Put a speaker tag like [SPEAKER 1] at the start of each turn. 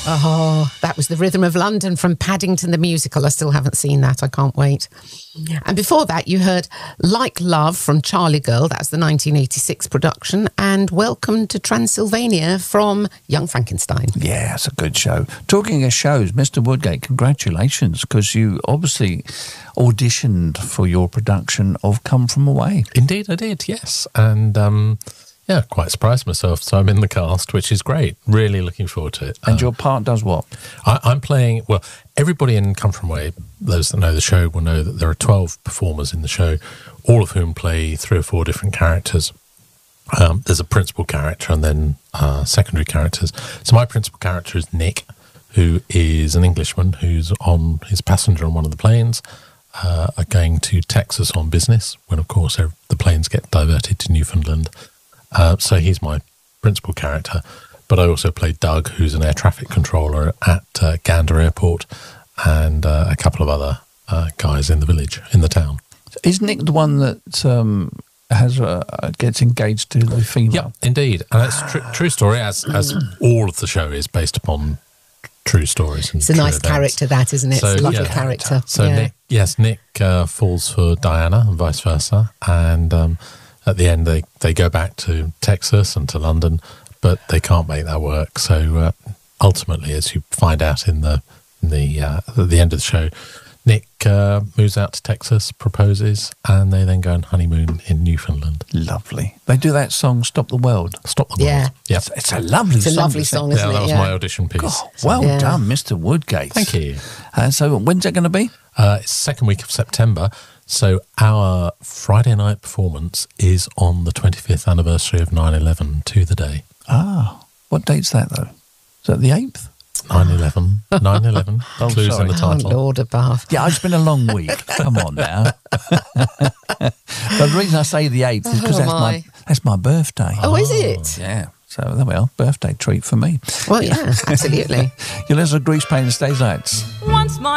[SPEAKER 1] Oh, that was The Rhythm of London from Paddington the Musical. I still haven't seen that. I can't wait. And before that, you heard Like Love from Charlie Girl. That's the 1986 production. And Welcome to Transylvania from Young Frankenstein.
[SPEAKER 2] Yeah, it's a good show. Talking of shows, Mr. Woodgate, congratulations, because you obviously auditioned for your production of Come From Away.
[SPEAKER 3] Indeed, I did, yes. And yeah, quite surprised myself. So I'm in the cast, which is great. Really looking forward to it.
[SPEAKER 2] And your part does what?
[SPEAKER 3] I'm playing, well, everybody in Come From Away, those that know the show will know that there are 12 performers in the show, all of whom play 3 or 4 different characters. There's a principal character and then secondary characters. So my principal character is Nick, who is an Englishman who's on his passenger on one of the planes, are going to Texas on business, when of course the planes get diverted to Newfoundland. So he's my principal character, but I also play Doug, who's an air traffic controller at Gander Airport, and a couple of other guys in the village, in the town.
[SPEAKER 2] Is Nick the one that gets engaged to the female?
[SPEAKER 3] Yeah, indeed, and it's true story, as all of the show is based upon true stories. And
[SPEAKER 1] it's a nice
[SPEAKER 3] events.
[SPEAKER 1] Character, that, isn't it?
[SPEAKER 3] So,
[SPEAKER 1] it's a lovely character.
[SPEAKER 3] So
[SPEAKER 1] yeah.
[SPEAKER 3] Nick falls for Diana and vice versa, and at the end, they go back to Texas and to London, but they can't make that work. So ultimately, as you find out at the end of the show, Nick moves out to Texas, proposes, and they then go on honeymoon in Newfoundland.
[SPEAKER 2] Lovely. They do that song, Stop the World.
[SPEAKER 3] Stop the World.
[SPEAKER 1] Yeah.
[SPEAKER 3] Yep.
[SPEAKER 2] It's a lovely song.
[SPEAKER 1] It's a lovely song, isn't it?
[SPEAKER 3] Yeah, that was my audition piece.
[SPEAKER 2] God, well done, Mr. Woodgate.
[SPEAKER 3] Thank you.
[SPEAKER 2] So when's it going to be?
[SPEAKER 3] It's second week of September. So our Friday night performance is on the 25th anniversary of 9/11 to the day.
[SPEAKER 2] Ah, what date's that though? Is that the 8th?
[SPEAKER 3] 9/11. 9/11.
[SPEAKER 2] Oh,
[SPEAKER 3] Clues
[SPEAKER 2] sorry.
[SPEAKER 3] in the title.
[SPEAKER 1] Oh, Lord above.
[SPEAKER 2] Yeah, it's been a long week. Come on now. But the reason I say the 8th is because that's my birthday.
[SPEAKER 1] Oh, is it?
[SPEAKER 2] Yeah. So there we are. Birthday treat for me.
[SPEAKER 1] Well, yeah, absolutely.
[SPEAKER 2] You're listening to Grease Paint and Stage Lights.
[SPEAKER 4] Once my